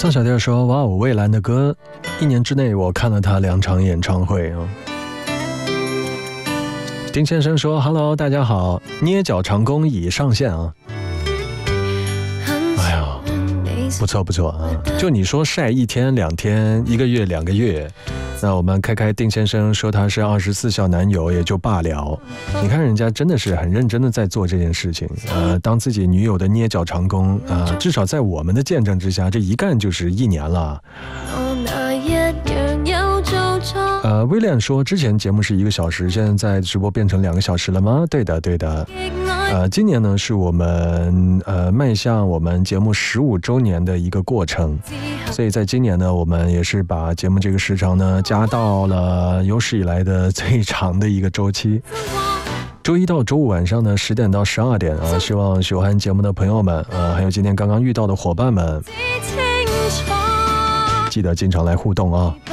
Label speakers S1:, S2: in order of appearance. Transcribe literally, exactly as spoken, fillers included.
S1: 张小弟说：“哇哦，蔚蓝的歌，一年之内我看了他两场演唱会啊。”丁先生说 ：“Hello， 大家好，捏脚长弓已上线啊。”哎呀，不错不错啊！就你说晒一天两天，一个月两个月。那我们开开丁先生说他是二十四孝男友也就罢了，你看人家真的是很认真的在做这件事情，呃，当自己女友的捏脚长弓，呃，至少在我们的见证之下，这一干就是一年了。呃，威廉说之前节目是一个小时，现在在直播变成两个小时了吗？对的，对的。呃，今年呢是我们呃迈向我们节目十五周年的一个过程，所以在今年呢，我们也是把节目这个时长呢加到了有史以来的最长的一个周期。周一到周五晚上呢十点到十二点啊，希望喜欢节目的朋友们，呃，还有今天刚刚遇到的伙伴们，记得经常来互动啊。